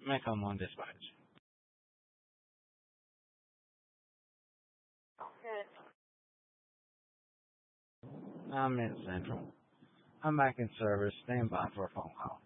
Macomb on dispatch. Good. I'm in Central. I'm back in service. Stand by for a phone call.